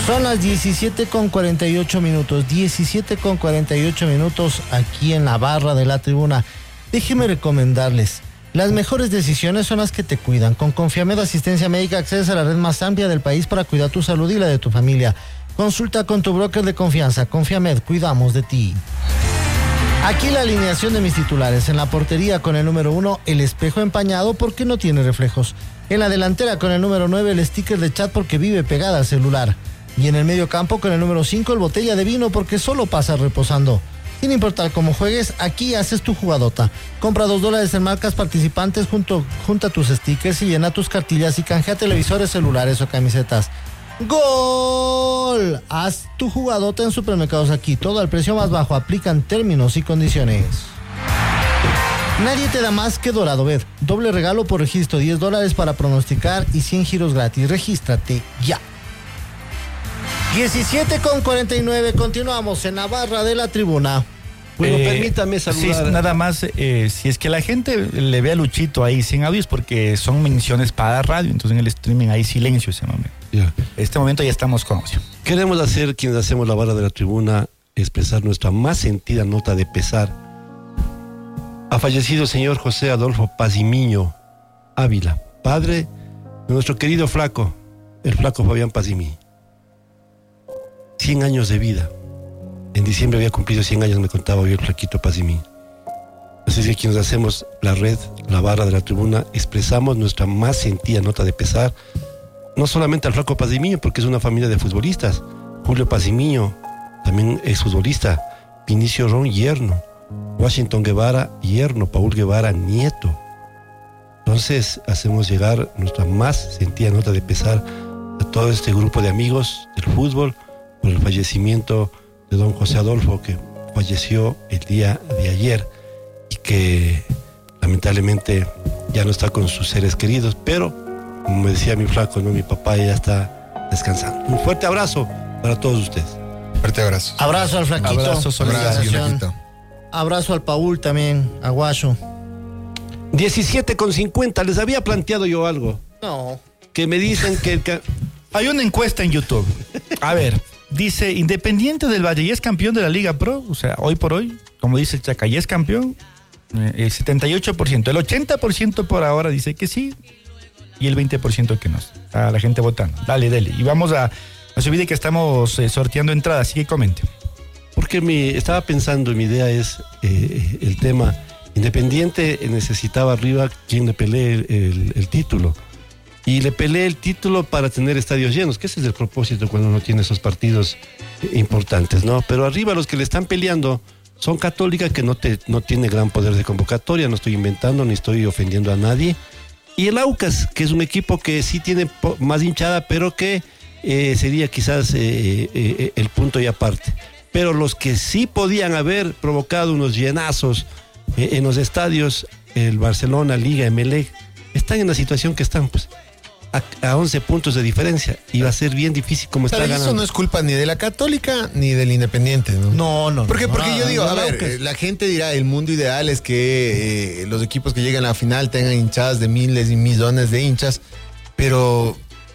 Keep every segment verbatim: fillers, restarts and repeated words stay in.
Son las diecisiete con cuarenta y ocho minutos, diecisiete con cuarenta y ocho minutos aquí en la barra de la tribuna. Déjeme recomendarles, las mejores decisiones son las que te cuidan. Con Confiamed Asistencia Médica accedes a la red más amplia del país para cuidar tu salud y la de tu familia. Consulta con tu broker de confianza. Confiamed, cuidamos de ti. Aquí la alineación de mis titulares. En la portería con el número uno, el espejo empañado porque no tiene reflejos. En la delantera con el número nueve, el sticker de chat porque vive pegada al celular. Y en el medio campo con el número cinco, el botella de vino porque solo pasa reposando. Sin importar cómo juegues, aquí haces tu jugadota. Compra dos dólares en marcas participantes, junto, junta tus stickers y llena tus cartillas y canjea televisores, celulares o camisetas. ¡Gol! Haz tu jugadota en Supermercados Aquí. Todo al precio más bajo. Aplican términos y condiciones. Nadie te da más que Dorado Bet. Doble regalo por registro, diez dólares para pronosticar y cien giros gratis. Regístrate ya. diecisiete con cuarenta y nueve, continuamos en la barra de la tribuna. Bueno, eh, permítame saludar. Sí, nada más, eh, si es que la gente le ve a Luchito ahí sin audios, porque son menciones para radio, entonces en el streaming hay silencio ese momento. Yeah. Este momento ya estamos con audio. Queremos hacer, quienes hacemos la barra de la tribuna, expresar nuestra más sentida nota de pesar. Ha fallecido el señor José Adolfo Pazimiño Ávila, padre de nuestro querido flaco, el flaco Fabián Pazimiño. cien años de vida. En diciembre había cumplido cien años, me contaba hoy el flaquito Pazimiño. Así es que quienes hacemos la red, la barra de la tribuna, expresamos nuestra más sentida nota de pesar, no solamente al flaco Pazimiño, porque es una familia de futbolistas. Julio Pazimiño, también exfutbolista. Vinicio Ron, yerno. Washington Guevara, yerno. Paul Guevara, nieto. Entonces hacemos llegar nuestra más sentida nota de pesar a todo este grupo de amigos del fútbol por el fallecimiento de don José Adolfo, que falleció el día de ayer y que lamentablemente ya no está con sus seres queridos, pero como me decía mi flaco, no, mi papá ya está descansando. Un fuerte abrazo para todos ustedes. Fuerte abrazo. Abrazo al flaquito. Abrazo, Abrazo, abrazo al Paul también, a Guacho. diecisiete con cincuenta, les había planteado yo algo. No. Que me dicen que el ca- Hay una encuesta en YouTube. A ver, dice, Independiente del Valle y es campeón de la Liga Pro, o sea, hoy por hoy, como dice el Chaca, y es campeón, eh, el setenta y ocho por ciento. El ochenta por ciento por ahora dice que sí, y el veinte por ciento que no. A la gente votando. Dale, dale. Y vamos a, no se olvide que estamos eh, sorteando entradas, así que comente. Porque mi, estaba pensando, mi idea es eh, el tema, Independiente necesitaba arriba quien le pelee el, el, el título. Y le peleé el título para tener estadios llenos, que ese es el propósito cuando uno tiene esos partidos importantes, ¿no? Pero arriba los que le están peleando son Católica, que no, te, no tiene gran poder de convocatoria, no estoy inventando ni estoy ofendiendo a nadie. Y el Aucas, que es un equipo que sí tiene po- más hinchada, pero que eh, sería quizás eh, eh, el punto y aparte. Pero los que sí podían haber provocado unos llenazos eh, en los estadios, el Barcelona, Liga, Emelec, están en la situación que están, pues. A, a once puntos de diferencia y va a ser bien difícil como está ganando. Eso no es culpa ni de la Católica ni del Independiente, ¿no? No, no. Porque, no, porque no, yo digo, no, a no, ver, que- eh, la gente dirá, el mundo ideal es que eh, los equipos que llegan a la final tengan hinchadas de miles y millones de hinchas, pero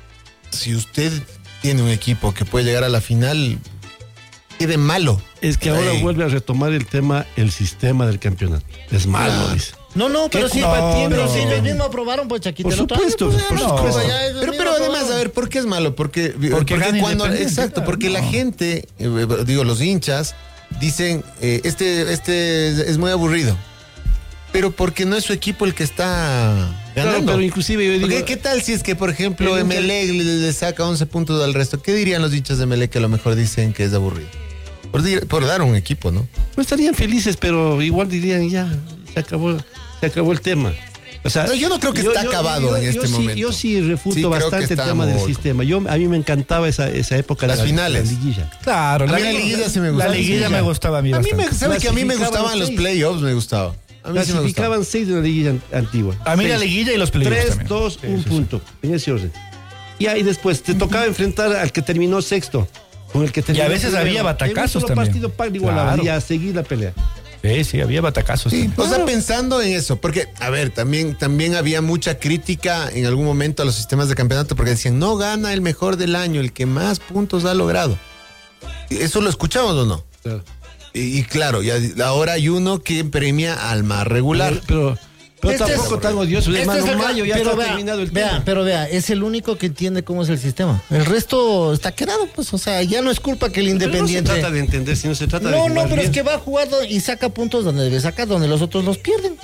si usted tiene un equipo que puede llegar a la final, ¿qué de malo? Es que ahora Ey. vuelve a retomar el tema, el sistema del campeonato. Es malo, Ah. dice. No, no, pero sí, culpa tiene? pero No. si ellos mismos aprobaron, pues Chaquito. Por el otro supuesto, año, pues, por ya, supuesto. pues, ya ellos Pero, mismos pero además, aprobaron. a ver, ¿por qué es malo? Porque, porque, gana cuando, Independiente, exacto, claro, porque la no. gente, eh, digo, los hinchas, dicen, eh, este, este es, es muy aburrido. Pero porque no es su equipo el que está Claro, ganando. pero inclusive yo digo, Porque, ¿qué tal si es que, por ejemplo, El hincha- Emelec le, le saca once puntos al resto? ¿Qué dirían los hinchas de Emelec que a lo mejor dicen que es aburrido? Por, dir- por dar un equipo, ¿no? pues estarían felices, pero igual dirían, ya, se acabó, se acabó el tema. O sea, No, yo no creo que está acabado en este sí, momento. Yo sí refuto Sí, creo que bastante el está tema del muy- sistema. Yo, a mí me encantaba esa, esa época. Las la, finales. La liguilla. Claro, A mí la liguilla sí me gustaba. La liguilla me gustaba a mí A mí me, bastante. ¿sabe que a mí me Clasificaban gustaban los seis. playoffs? Me gustaba. A mí sí me gustaba. Clasificaban seis de una liguilla an- antigua. A mí la Seis. liguilla y los playoffs Tres, también. dos, Sí, un sí, sí. punto. En ese orden. Y ahí después te tocaba enfrentar al que terminó sexto. Con el que terminó a veces primero. había batacazos En un solo también. partido, pa, igual Claro. y a seguir la pelea. Sí, sí, había batacazos. Sí, también. o sea, pensando en eso, porque, a ver, también, también había mucha crítica en algún momento a los sistemas de campeonato, porque decían, no gana el mejor del año, el que más puntos ha logrado. ¿Eso lo escuchamos o no? Claro. Y, y claro, ya, ahora hay uno que premia al más regular. Pero, pero Este tampoco es- tan odioso. Este hermano es el- Mayo, ya pero está vea, terminado el vea, tema. pero vea, es el único que entiende cómo es el sistema. El resto está quedado, pues, o sea, ya no es culpa que el Pero Independiente. no se trata de entender, sino se trata de No, jugar no, pero bien. es que va a jugar do- y saca puntos donde debe sacar, donde los otros los pierden.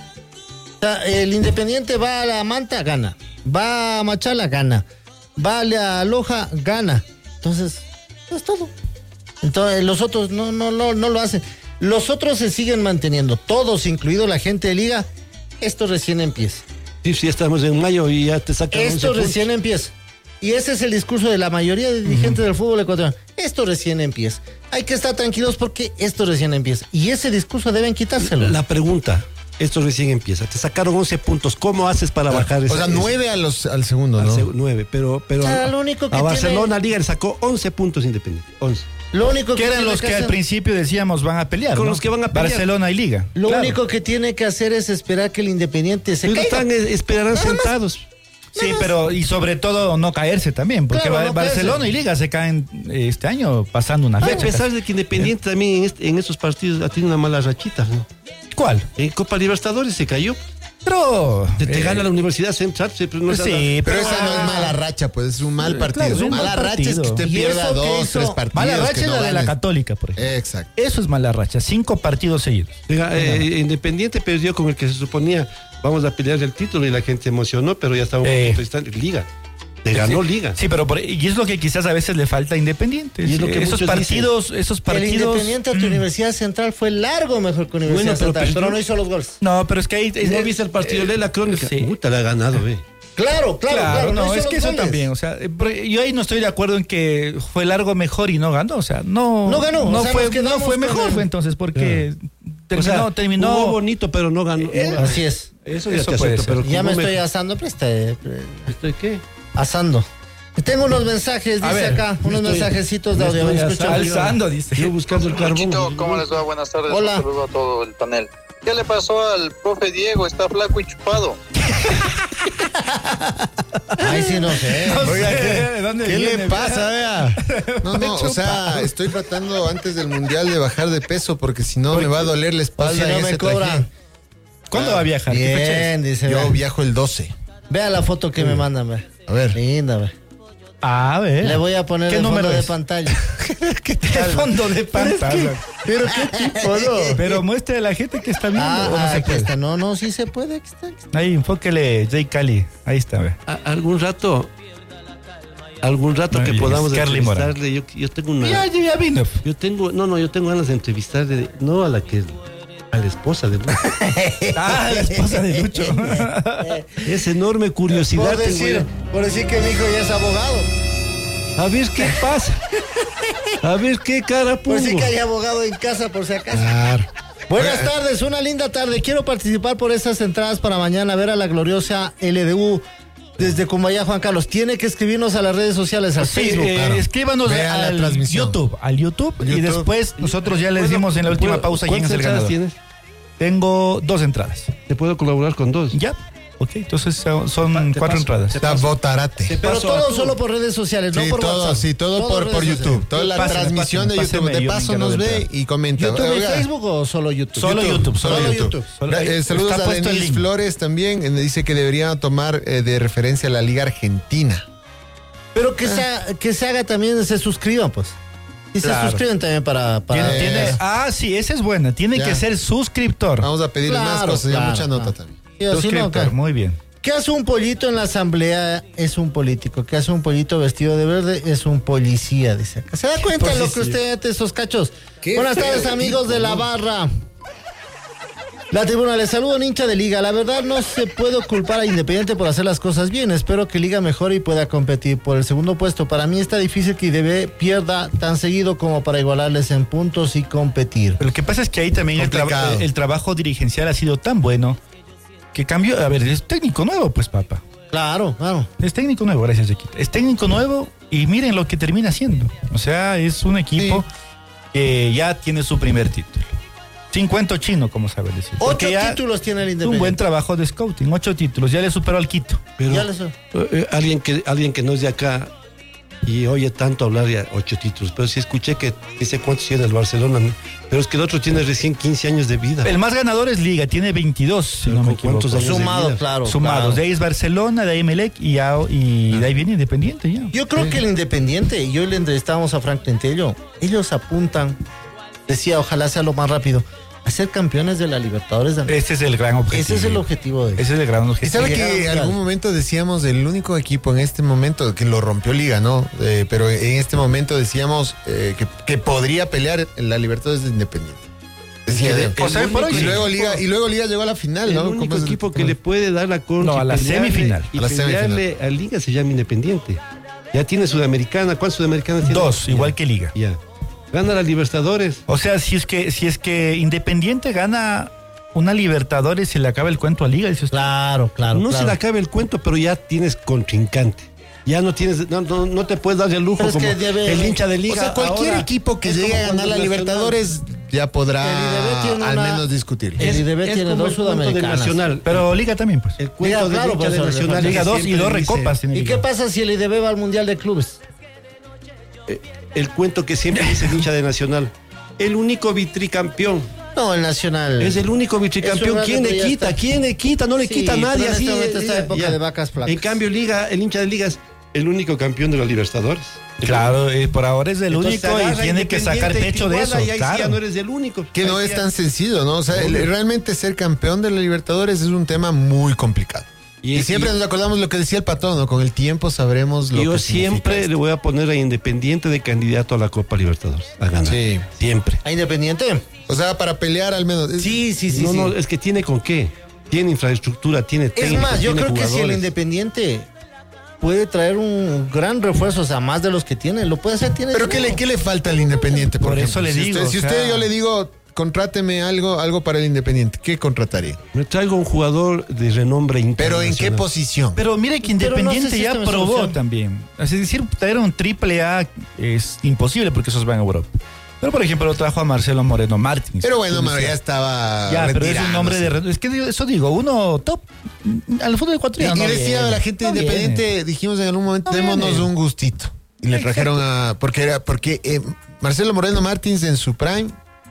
O sea, el Independiente va a la Manta, gana. Va a Machala, gana. Va a la Loja, gana. Entonces, es todo. Entonces, los otros no, no, no, no lo hacen. Los otros se siguen manteniendo, todos, incluido la gente de Liga. Esto recién empieza. Sí, sí, estamos en mayo y ya te sacan once Esto puntos. recién empieza. Y ese es el discurso de la mayoría de dirigentes del fútbol ecuatoriano. Esto recién empieza. Hay que estar tranquilos porque esto recién empieza. Y ese discurso deben quitárselo. La pregunta, esto recién empieza. Te sacaron once puntos. ¿Cómo haces para bajar O ese- sea, ese- nueve a los, al segundo, al ¿no? seg- nueve, pero, pero O sea, lo único que a Barcelona tiene- Liga le sacó once puntos Independiente. once. Lo único Que eran tiene los que al hacer- principio decíamos van a pelear. Con ¿no? los que van a pelear. Barcelona y Liga. Lo Claro. único que tiene que hacer es esperar que el Independiente se Pero caiga. están, eh, esperarán sentados. Sí, pero y sobre todo no caerse también, porque Claro, Ba- no Barcelona caerse. y Liga se caen eh, este año pasando una Y a fecha. pesar de que Independiente también en, este- en estos partidos ha tenido una mala rachita, ¿no? ¿Cuál? En Copa Libertadores se cayó. Pero Te, te eh, gana la Universidad Central. se- pero no es- sí, Pero esa no es ah, mala racha, pues es un mal partido. claro, es un mala mal racha es que partido. usted ¿Y pierda eso qué dos, hizo? tres partidos. Mala racha que es no la de la ganes. Católica, por ejemplo. Exacto. Eso es mala racha, cinco partidos seguidos. Oiga, eh, Independiente perdió con el que se suponía vamos a pelear el título y la gente se emocionó, pero ya estaba un Eh. poquito distante. Liga. Te ganó Liga. Sí, pero por- y es lo que quizás a veces le falta a Independiente. Y es lo que esos muchos partidos, esos El partidos. Independiente a tu Universidad Central fue largo mejor que Universidad Bueno, pero Central, pero, perdió. no hizo los goles. No, pero es que ahí. ¿No viste el partido? Lee la crónica. sí. Puta, la ha ganado, ve. Claro, claro, Claro, claro. no, hizo es los que eso goles. también, o sea, eh, pero yo ahí no estoy de acuerdo en que fue largo mejor y no ganó, o sea, no. No ganó, no o sea, fue, nos quedamos no fue con mejor, el- fue entonces, porque terminó, O sea, terminó. jugó bonito, pero no ganó. Eh, no ganó. Así es. Eso ya Eso te puede acepto, ser. pero Ya me jugó estoy mejor. asando, presta. eh, ¿Estoy qué? Asando. Tengo unos mensajes, A dice ver, acá, unos estoy- mensajecitos de me audio. estoy ¿Me escuchan? asando. Alzando, dice. Yo buscando el carbón. Chito, ¿cómo les va? Buenas tardes. Hola. Un saludo a todo el panel. ¿Qué le pasó al profe Diego? Está flaco y chupado. Ay, sí, no sé. Oiga, sé, ¿qué, ¿de dónde qué viene? le pasa, vea? No, no, o sea, estoy tratando antes del mundial de bajar de peso porque si no me va a doler la O espalda. si no en me ese cobran. trajín. ¿Cuándo va a viajar? ¿Qué fecha es? Bien, dice. Yo vea. viajo el doce. Vea la foto que me mandan, vea. A ver. Linda, vea. A ver. Le voy a poner ¿Qué el fondo número de es? pantalla. ¿Qué fondo de pantalla? Pero qué tipo, no. Pero muestre a la gente que está viendo. Ah, o no ah, se aquí puede. está. No, no, sí se puede. Aquí está, aquí está. Ahí, enfóquele, Jay Cali. Ahí está, ve. A- algún rato, algún rato No, que y podamos Scarlett Mora. entrevistarle. Yo, yo tengo una. Ya, ya, ya vino. Yo tengo, no, no, yo tengo ganas de entrevistarle, no a la que, a la esposa de Lucho. Ah, la esposa de Lucho. Es enorme curiosidad. Por decir, tengo por decir que mi hijo ya es abogado. yo. A ver qué pasa. A ver qué cara Por pongo. decir que hay abogado en casa, por si acaso. Claro. Buenas tardes, una linda tarde. Quiero participar por estas entradas para mañana, ver a la gloriosa L D U desde Cumbayá, Juan Carlos. Tiene que escribirnos a las redes sociales, al Sí, Facebook. eh, claro. escríbanos Vea la al transmisión. YouTube, al YouTube, y YouTube. después nosotros ya le decimos en la última ¿Puedo- pausa quién es ¿cuántas el entradas ganador. tienes? Tengo dos entradas. Te puedo colaborar con dos. Ya, ok, entonces son son te cuatro paso. entradas. Está botarate. Pero paso a todo tu- solo por redes sociales, no Sí, por todo, WhatsApp. sí, todo, por, redes por sociales. YouTube. Toda la Pásenme, transmisión pásenme, de YouTube. pásenme, De yo me paso encargo nos de ve entrar. y comenta. ¿YouTube y Oiga, Facebook o solo YouTube? Solo YouTube, solo Solo YouTube. YouTube. Solo- Eh, ahí saludos está a puesto el Denise link. Flores también. eh, Dice que deberían tomar eh, de referencia a la Liga Argentina. Pero que, se, ha- que se haga también, se suscriban, pues. Y Claro. se suscriben también para... para Tiene- tiene- Eso. ah, sí, esa es buena. Tiene Ya. que ser suscriptor. Vamos a pedirle más Claro, cosas. Ya claro, mucha nota claro. también. Sí, o si no, Suscriptor, ¿qué? muy bien. ¿Qué hace un pollito en la asamblea? Es un político. ¿Qué hace un pollito vestido de verde? Es un policía, dice acá. ¿Se da cuenta de lo que Policía. usted hace, esos cachos? Qué Buenas feo tardes, amigos tipo, de la ¿no? barra. La tribuna, les saludo, un hincha de Liga. La verdad, no se puede culpar a Independiente por hacer las cosas bien. Espero que Liga mejore y pueda competir por el segundo puesto. Para mí está difícil que I D B pierda tan seguido como para igualarles en puntos y competir. Pero lo que pasa es que ahí también el, Complicado. traba- el trabajo dirigencial ha sido tan bueno que cambió. A ver, es técnico nuevo, pues, papá. Claro, claro. Es técnico nuevo, gracias, Chiquita. Es técnico nuevo y miren lo que termina haciendo. O sea, es un equipo que ya tiene su primer título. cincuenta chino, como sabes decir. Ocho Porque ya títulos tiene el un Independiente. buen trabajo de scouting, ocho títulos, ya le superó al Quito. Pero Ya les- eh, alguien, que, alguien que no es de acá y oye tanto hablar de ocho títulos, pero sí escuché que dice cuántos tiene el Barcelona, ¿no? Pero es que el otro tiene recién quince años de vida. El más ganador es Liga, tiene veintidós, si Pero no me ¿con equivoco. cuántos años de Sumado, vida? claro. Sumados, claro. de ahí es Barcelona, de ahí Emelec y, ya- y de ahí viene Independiente ya. Yo creo que el Independiente, y hoy le entrevistábamos a Franklin Tello, ellos apuntan, decía, ojalá sea lo más rápido, a ser campeones de la Libertadores de América. Ese es el gran objetivo. Ese es el objetivo de ellos. Ese es el gran Y objetivo. sabe llegar al que en Mundial. algún momento decíamos el único equipo en este momento que lo rompió Liga, ¿no? Eh, pero en este momento decíamos eh, que, que podría pelear en la Libertadores de Independiente. Decía, El- o sea, el por hoy y sí. luego Liga y luego Liga llegó a la final, El ¿no? único ¿Cómo es el- equipo que le puede dar la contra. No, a y la pelearle- semifinal. Y A la pelearle a Liga se llama Independiente. Ya tiene Sudamericana. ¿Cuántas Sudamericanas tiene? Dos, Ya. igual que Liga. Ya. Gana la Libertadores. O sea, si es que, si es que Independiente gana una Libertadores, se le acaba el cuento a Liga, dice usted. Claro, claro. no claro. se le acabe el cuento, pero ya tienes contrincante. Ya no tienes, no, no, no te puedes dar el lujo Pero es como que debe- el hincha de Liga. O sea, cualquier ahora equipo que es llegue como a ganar cuando la el Libertadores ya El podrá IDB tiene al una- menos discutir. El I D B tiene como dos el cuento del sudamericanas. Nacional. Pero Liga también, pues. El cuento Liga, del claro, hincha por de eso, Nacional. Liga que dos y siempre dos dice- recopas tiene ¿Y Liga. qué pasa si el I D B va al Mundial de Clubes? eh, El cuento que siempre dice el hincha de Nacional. El único vitricampeón. No, el Nacional. Es el único Eso vitricampeón. es ¿Quién verdad, le ya quita? está. ¿Quién le quita? No le Sí, quita a nadie. pero en Así este momento es, está ya, época ya. de vacas flacas. En cambio, Liga, el hincha de Liga es el único campeón de la Libertadores. Claro, eh, por ahora es el Entonces, único y agarra tiene que sacar Independiente y pecho de te eso. iguala, y ahí sí Claro. ya no eres el único. Que no Ahí es ya- tan sencillo, ¿no? O sea, el- Obvio. realmente ser campeón de la Libertadores es un tema muy complicado. Y, Y- siempre y- nos acordamos lo que decía el patrón, ¿no? Con el tiempo sabremos lo Yo que siempre significa le voy a poner a Independiente de candidato a la Copa Libertadores. A ganar. Sí. Siempre. ¿A Independiente? esto. O sea, para pelear al menos. Es- Sí, sí, sí. no, sí. no, es que tiene con qué. Tiene infraestructura, tiene Es técnico, más, yo tiene creo que si el jugadores. Independiente puede traer un gran refuerzo, o sea, más de los que tiene, lo puede hacer. Tiene Pero ¿qué le, dinero. qué le falta al Independiente? Por, Por ejemplo? eso le si digo, Usted, o si usted sea- yo le digo, contráteme algo, algo para el Independiente, ¿qué contrataría? Me traigo un jugador de renombre Pero ¿en qué internacional. posición? Pero mire que Pero no sé Independiente si ya esta es probó solución. también. Es decir, traer un triple A es imposible porque esos van a Europa. Pero por ejemplo lo trajo a Marcelo Moreno Martins. Pero bueno, Sí, Maro, sí. ya estaba. Ya, pero es un nombre de... retirándose. re- Es que digo- eso digo, uno top al fútbol Y, ecuatoriano. y no decía viene, la gente no independiente, viene. dijimos en algún momento, No démonos viene. un gustito. Y le trajeron a. Porque era, porque eh, Marcelo Moreno Martins en su prime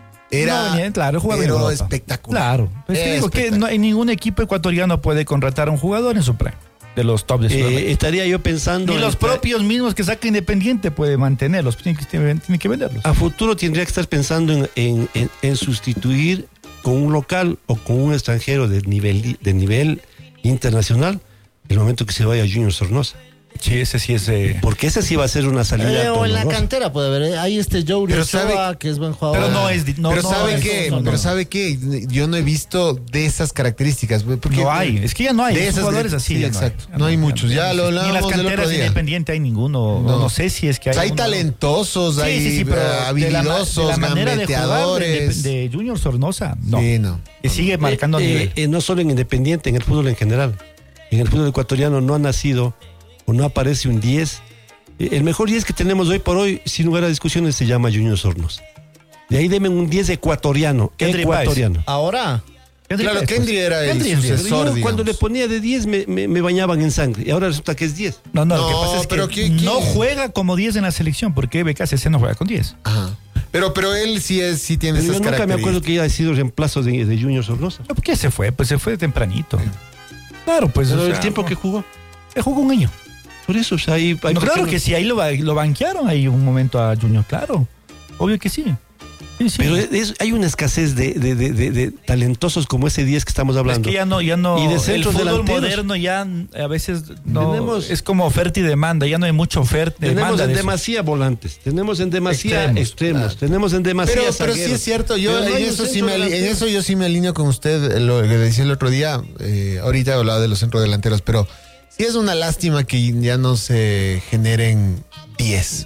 era. No, bien, claro, jugaba en pero Europa. espectacular. Claro. Es que digo que Espectacular. no hay ningún equipo ecuatoriano puede contratar a un jugador en su prime. De los top de Eh, Sudamérica. estaría yo pensando. Ni en los tra- propios mismos que saca Independiente puede mantenerlos. Tienen que, tienen que venderlos. A futuro tendría que estar pensando en, en- en- en sustituir con un local o con un extranjero de nivel, de nivel internacional el momento que se vaya Junior Sornosa. Sí, ese sí es... eh, Porque esa sí va a ser una salida. Eh, o en la dolorosa. cantera puede haber. eh, Ahí este Joe Pero Ochoa, sabe- que es buen jugador. Pero no es... di- No, pero no, sabe eso qué, no, no, pero no. sabe qué, yo no he visto de esas características. Porque No hay, es que ya no hay de esos esas jugadores de- así. sí, ya exacto. hay. No hay muchos, ya lo Ni las hablábamos del canteras otro día. Independiente hay ninguno. No, No. no sé si es que O hay. sea, hay uno, ¿no? talentosos, Sí, hay sí, sí, pero eh, de la ma- habilidosos, de la manera de jugar de, gambeteadores. de, de Junior Sornosa, no. Sí, no. Y sigue marcando Eh, nivel. eh, eh, no solo en Independiente, en el fútbol en general. En el fútbol ecuatoriano no ha nacido o no aparece un diez. Eh, El mejor diez que tenemos hoy por hoy, sin lugar a discusiones, se llama Junior Sornos. De ahí deme un diez ecuatoriano. Kendry ecuatoriano. Ahora, Kendry Claro, Páez, Kendry pues. era el Kendry es diez. Pero sucesor, yo digamos. cuando le ponía de diez me, me- me bañaban en sangre. Y ahora resulta que es diez. No, no, lo que No, pasa es pero que ¿qué- qué? no juega como diez en la selección, porque B K C C no juega con diez. Ajá. Pero, pero él sí es, sí tiene Pero esas yo nunca me acuerdo características. que haya sido reemplazo de, de Junior Sornosa. ¿Por qué se fue? Pues se fue tempranito. Claro, pues. Pero o el sea, tiempo no. que jugó. Él jugó un año. Por eso, o sea, ahí hay No, claro pequeños- que sí, ahí lo, ba- lo banquearon ahí un momento a Junior, claro. Obvio que sí. Sí, sí. Pero es- hay una escasez de, de- de- de- de talentosos como ese diez que estamos es hablando. que ya no, ya no. Y de el centros fútbol delanteros. moderno ya a veces no. Tenemos- es como oferta y demanda, ya no hay mucha oferta. Tenemos demanda en de eso. demasía volantes, tenemos en demasía Extremos, extremos, tenemos en demasía Pero, pero sí zagueros. es cierto, yo Pero no hay en, un eso sí centro me, ali- en delantero. eso yo sí me alineo con usted, eh, lo que decía el otro día, eh, ahorita hablaba de los centrodelanteros, pero sí es una lástima que ya no se generen diez.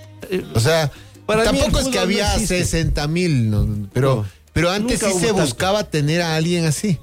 O sea, Para mí tampoco el es que fútbol había no existe. sesenta mil, ¿no? pero, No, pero antes nunca sí hubo se tanto. buscaba tener a alguien así.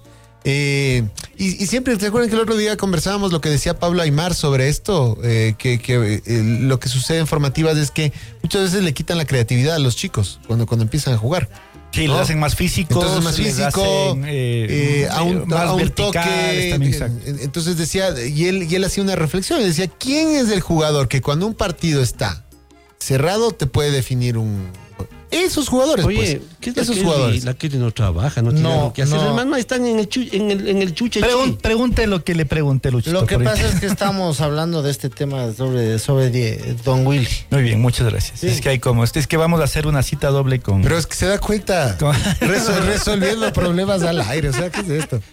Eh, y, y siempre, ¿te acuerdan que el otro día conversábamos lo que decía Pablo Aymar sobre esto? Eh, que que eh, lo que sucede en formativas es que muchas veces le quitan la creatividad a los chicos cuando, cuando empiezan a jugar. Sí, ¿no? les hacen más físicos. Entonces más les físico, hacen, eh, eh, a un, más a un verticales toque. también, exacto. Entonces decía, y él, y él hacía una reflexión y decía, ¿quién es el jugador que cuando un partido está cerrado te puede definir un... Esos jugadores, Oye, pues. ¿qué es la Esos Kelly? jugadores. La Kelly no trabaja, no tiene No, algo que hacer. no. Hermano, están en el, chu, en el, en el chuche. Pregun- pregunte lo que le pregunté, Luchito. Lo que por pasa ahí. es que estamos hablando de este tema sobre, sobre die- Don Willy. Muy bien, muchas gracias. Es que hay como, es que vamos a hacer una cita doble con... Pero es que se da cuenta, con- resol- resolviendo problemas al aire, o sea, ¿qué es esto?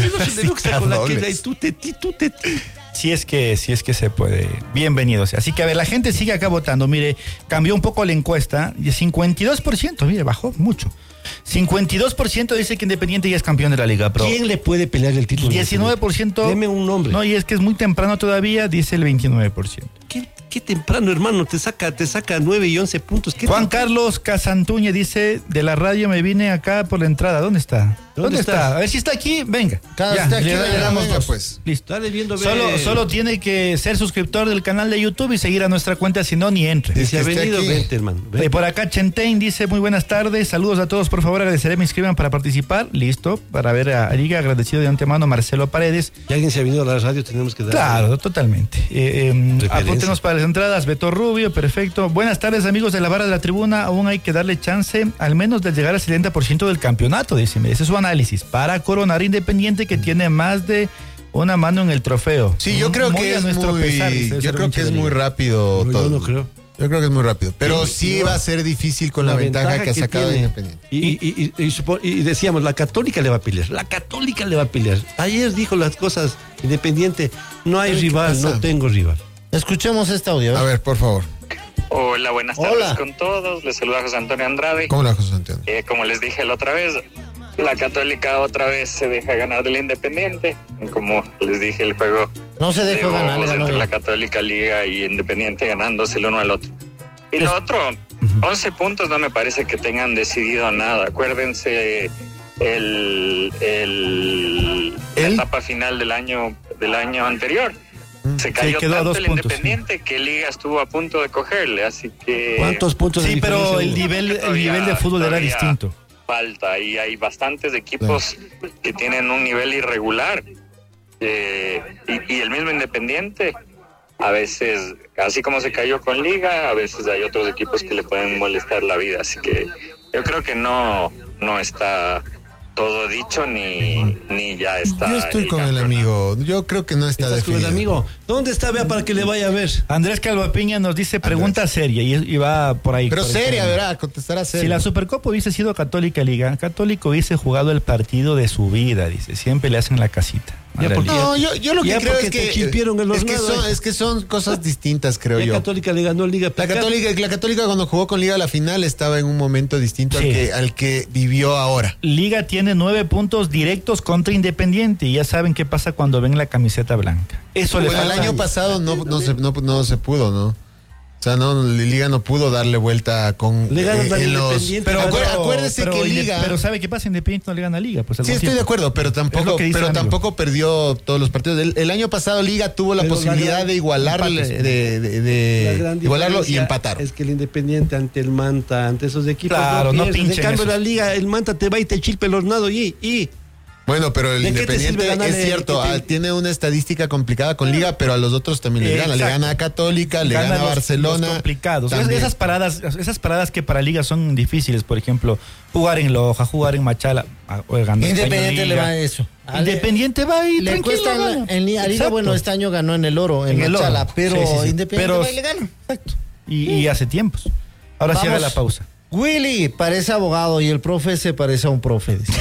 con la Kelly, Dobles. tú te, ti, tú te, ti. Si es que, si es que se puede. Bienvenidos. Así que a ver, la gente sigue acá votando. Mire, cambió un poco la encuesta y cincuenta y dos por ciento, mire, bajó mucho. cincuenta y dos por ciento dice que Independiente ya es campeón de la Liga Pro. ¿Quién le puede pelear el título? diecinueve por ciento. Deme un nombre. No, y es que es muy temprano todavía, dice el veintinueve por ciento. ¿Qué, qué temprano, hermano? Te saca, te saca nueve y once puntos. ¿Qué Juan te- Carlos Casantuñe dice, de la radio me vine acá por la entrada. ¿Dónde está? ¿Dónde está? está? A ver si está aquí, venga. Cada Ya, está aquí, le, le venga, damos venga, dos. pues. Listo. Dale viendo, ve. Solo, solo tiene que ser suscriptor del canal de YouTube y seguir a nuestra cuenta, si no, ni entre. Si ha que esté venido, aquí. vente, hermano. Eh, Vente. por acá Chentain dice, muy buenas tardes, saludos a todos, por favor agradeceré, me inscriban para participar, listo, para ver a Liga, agradecido de antemano Marcelo Paredes, Si alguien se ha venido a la radio, tenemos que dar. claro, totalmente. Eh, eh, Referencia. apúntenos para las entradas, Beto Rubio, perfecto. Buenas tardes amigos de la barra de la tribuna, aún hay que darle chance al menos de llegar al setenta por ciento del campeonato, dice, ese es su análisis, para coronar Independiente que tiene más de una mano en el trofeo. Sí, yo creo Muy que a es nuestro muy, pesar, dice, yo ser creo hincha que es de muy Liga. rápido No, todo. yo no creo. Yo creo que es muy rápido, pero Sí, sí no. va a ser difícil con la, ventaja, que ha sacado tiene. Independiente. Y, y, y, y supo- y decíamos, la Católica le va a pelear. La Católica le va a pelear. Ayer dijo las cosas, Independiente, no hay ¿Qué rival, pasa? no tengo rival. Escuchemos este audio. A ver, por favor. Hola, buenas tardes Hola. con todos. Les saluda José Antonio Andrade. ¿Cómo la José Antonio? Eh, como les dije la otra vez, la Católica otra vez se deja ganar del Independiente. Como les dije, el juego No se dejó de ganar, le bobos ganó entre bien. la Católica Liga y Independiente ganándose el uno al otro. Y lo otro, once puntos no me parece que tengan decidido nada. Acuérdense el, el, la ¿El? etapa final del año del año anterior. Se cayó quedó a tanto dos el puntos, Independiente que Liga estuvo a punto de cogerle, así que ¿Cuántos puntos de Sí, pero diferencia el hubo? nivel, el Todavía- nivel de fútbol era todavía distinto. falta y hay bastantes equipos que tienen un nivel irregular eh, y, y el mismo Independiente a veces, así como se cayó con Liga, a veces hay otros equipos que le pueden molestar la vida, así que yo creo que no no está todo dicho ni, ni ya está. Yo estoy con el ya amigo. Yo creo que no está ¿Estás con el definido. amigo? ¿Dónde está? Vea para que le vaya a ver. Andrés Calvapiña nos dice pregunta seria y, y va por ahí. Pero por el seria, camino. verá, contestará seria. Si la Supercopa hubiese sido Católica Liga, Católico hubiese jugado el partido de su vida, dice. Siempre le hacen la casita. Ya, A la porque- Liga. No, yo, yo lo que Ya creo porque es te que chimpieron el es que, hornado, son, eh. es que son cosas distintas, creo La yo. Católica le ganó Liga. La Católica, la Católica cuando jugó con Liga a la final estaba en un momento distinto Sí. al, que, al que vivió ahora. Liga tiene nueve puntos directos contra Independiente y ya saben qué pasa cuando ven la camiseta blanca. Eso le Bueno, el falta. año pasado no, no, se, no, no se pudo, ¿no? O sea, no, Liga no pudo darle vuelta con Le ganan eh, al en los. Independiente. Pero acuer- Pero- acuérdese pero que Inde- Liga. Pero ¿sabe qué pasa? Independiente no le gana a Liga. Pues, al Sí, buen estoy de tiempo. acuerdo, pero Es tampoco, lo que dice pero el amigo. tampoco perdió todos los partidos. El, el año pasado Liga tuvo la Pero la posibilidad gran- de igualarle, empates. de, de- de La gran igualarlo y diferencia empataron. Es que el Independiente ante el Manta, ante esos equipos. Claro, no pierdes. pinchen En cambio, esos. la Liga, el Manta te va y te chilpe el hornado y. y Bueno, pero el ¿De qué te Independiente sirve ganarle? es cierto, ¿Qué te- ah, tiene una estadística complicada con Liga, pero a los otros también le gana. Le Exacto. gana a Católica, le gana a los- Barcelona. los complicados. Es- también. Esas paradas, esas paradas que para Liga son difíciles, por ejemplo, jugar en Loja, jugar en Machala, ah, o ganando Independiente le Liga. va a eso. Ale- Independiente va y Le tranquilo, cuesta en, gana. la- en Liga, Liga, Exacto. bueno, este año ganó en el oro, en, En el oro. Machala, pero Sí, sí, sí. Independiente Pero- va y le gana. Exacto. Y, y hace tiempos. Ahora sí Vamos. haga la pausa. Willy parece abogado y el profe se parece a un profe. dice.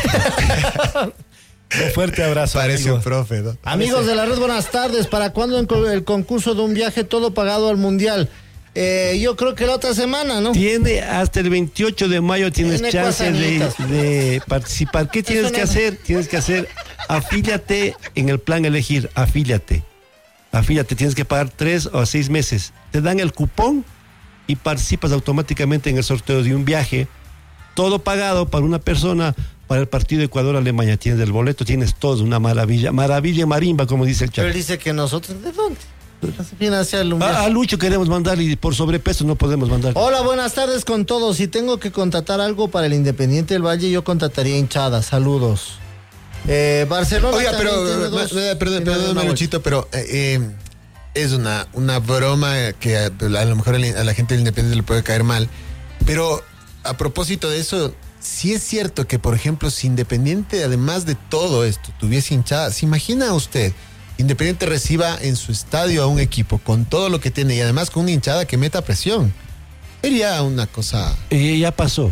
Un fuerte abrazo. Parece amigo. un profe, ¿no? Amigos de la red, buenas tardes. ¿Para cuándo en co- el concurso de un viaje todo pagado al mundial? Eh, yo creo que la otra semana, ¿no? tiene hasta el veintiocho de mayo tienes Tiene chance de, cuasanitas. de participar. ¿Qué tienes Eso que no- hacer? Tienes que hacer, afíliate en el plan elegir, afíliate. Afíliate, tienes que pagar tres o seis meses. Te dan el cupón y participas automáticamente en el sorteo de un viaje, todo pagado para una persona para el partido Ecuador-Alemania. Tienes el boleto, tienes todo, una maravilla. Maravilla marimba, como dice el Pero él chat. dice que nosotros, ¿de dónde? financiar el viaje. A, a Lucho queremos mandar y por sobrepeso no podemos mandar. Hola, buenas tardes con todos. Si tengo que contratar algo para el Independiente del Valle, yo contrataría hinchada. Saludos. Eh, Barcelona. Oiga, pero, también tiene eh, dos- perdón, perdón, tiene perdón, una Luchito, pero eh, eh, es una, una broma que a, a lo mejor a la gente del Independiente le puede caer mal. Pero a propósito de eso, sí es cierto que, por ejemplo, si Independiente, además de todo esto, tuviese hinchada, ¿se imagina usted? Independiente reciba en su estadio a un equipo con todo lo que tiene y además con una hinchada que meta presión. Sería una cosa... Eh, ya pasó.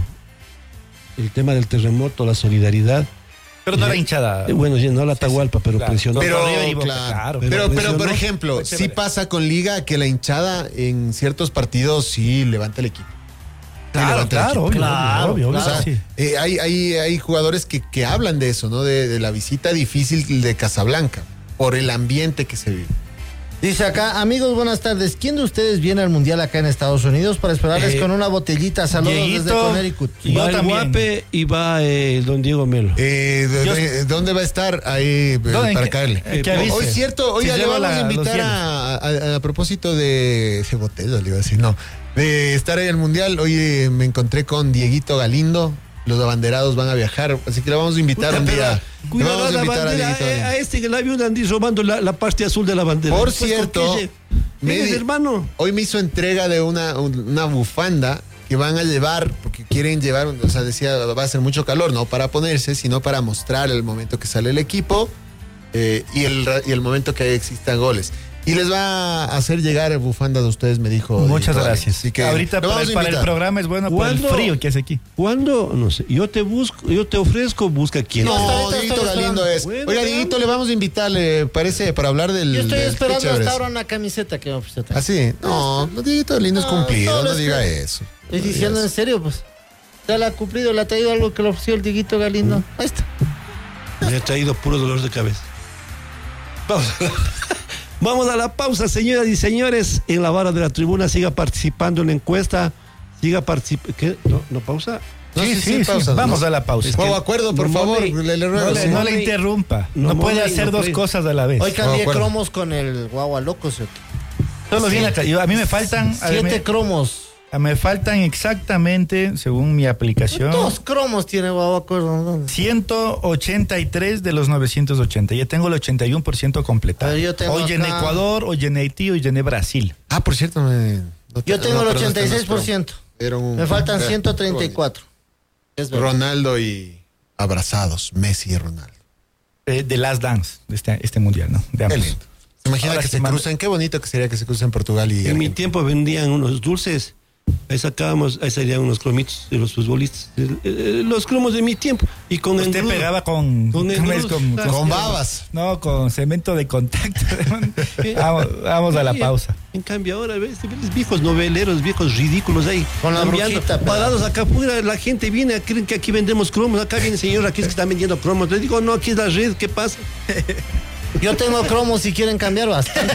El tema del terremoto, la solidaridad. Pero no era hinchada. Eh, bueno, ya no la Atahualpa, pero Claro. presionó. Pero, Por River y Boca, claro, claro. pero, Pero pero, presionó. por ejemplo, Fue sí chévere. pasa con Liga que la hinchada en ciertos partidos sí levanta el equipo. Claro, levanta el claro, equipo. obvio, Claro, obvio, obvio, O sea, sí. eh, hay, hay, hay jugadores que, que hablan de eso, ¿no? De, de la visita difícil de Casablanca, por el ambiente que se vive. Dice acá, amigos, buenas tardes. ¿Quién de ustedes viene al Mundial acá en Estados Unidos para esperarles Eh, con una botellita? Saludos Dieguito, desde Connecticut. y yo Va el también. Guape y va eh, el don Diego Melo. Eh, de- Yo- de- ¿Dónde va a estar ahí eh, ¿Dónde? para ¿Qué- caerle? eh, qué avise? Hoy cierto, hoy Si ya le lleva vamos la- a invitar los a, a- a propósito de, de botellas, le iba a decir, no, de estar ahí en el Mundial. Hoy eh, me encontré con Dieguito Galindo. Los abanderados van a viajar, así que le vamos a invitar Puta, un pero día. Le Cuidado vamos a a la invitar a bandera. Dieguito eh, Galindo. A este que el avión andi robando la, la parte azul de la bandera. Por Después, cierto, ¿con qué? me ¿Eres di- hermano? hoy me hizo entrega de una, un- una bufanda que van a llevar, porque quieren llevar, o sea, decía, va a ser mucho calor, no para ponerse, sino para mostrar el momento que sale el equipo eh, y, el, ra- y el momento que existan goles. Y les va a hacer llegar bufanda de ustedes, me dijo. Muchas Dieguito. gracias. Así que Ahorita lo para, vamos a para el invitar. programa es bueno por el ¿Cuándo? frío que hace aquí. ¿Cuándo? No sé. Yo te busco, yo te ofrezco, busca quién. No, hasta No, ahorita Dieguito estoy Galindo esperando. es. Bueno, Oiga, veamos. Dieguito, le vamos a invitar, le parece, para hablar del. Yo estoy del- esperando qué hasta chévere ahora es. una camiseta que me ofreció. ¿Ah, sí? No, no, Dieguito Galindo es No, cumplido, solo no es diga que- eso. Estoy No diciendo diga en serio, pues. Ya le ha cumplido, le ha traído algo que le ofreció el Dieguito Galindo. Ahí está. Me ha traído puro dolor de cabeza. Vamos a la, vamos a la pausa, señoras y señores. En la vara de la tribuna, siga participando en la encuesta. Siga participando. ¿Qué? ¿No, no pausa? No, sí, sí, sí, sí, sí. pausa, Vamos ¿no? a la pausa. Es Juego que- acuerdo, por no favor, mole- le, le ruego. No le, sí. no le interrumpa. No No, puede mole, hacer no dos play. cosas a la vez. Hoy No, cambié acuerdo. cromos con el guagua loco, ¿sí? Solo viene acá. Yo- a mí me faltan. a Siete mí me- cromos. Me faltan exactamente, según mi aplicación, Dos cromos tiene guagua, acuerdo. ciento ochenta y tres de los novecientos ochenta. Ya tengo el ochenta y uno por ciento completado. A ver, yo tengo Hoy en acá- Ecuador, hoy en Haití, hoy en Brasil. Ah, por cierto, me, no te- Yo tengo no, el pero no ochenta y seis por está, ciento. pero era un- Me faltan era- ciento treinta y cuatro. Es verdad. Ronaldo y abrazados, Messi y Ronaldo. Eh, de Last Dance, de este, este mundial, ¿no? De Qué ambos. lindo. ¿Se imagina Ahora que sí se manda- crucen? Qué bonito que sería que se crucen Portugal y En mi Argentina. tiempo vendían unos dulces. Ahí sacábamos, ahí salían unos cromitos de los futbolistas. Eh, eh, Los cromos de mi tiempo. Y con Usted engrudo. pegaba con... Con ¿cómo es? engrudo. Con- Ah, con- Con babas. No, con cemento de contacto. vamos, vamos a la Sí, pausa. En cambio ahora ves, ves viejos noveleros, viejos ridículos ahí. Con la cambiando, brujita, pero- parados acá afuera, la gente viene, creen que aquí vendemos cromos, acá viene el señor, aquí es que están vendiendo cromos. Les digo, no, aquí es la red, ¿qué pasa? Yo tengo cromos si quieren cambiar bastante.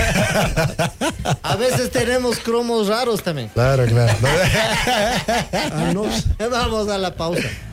A veces tenemos cromos raros también. Claro, claro. Ah, no. Vamos a la pausa.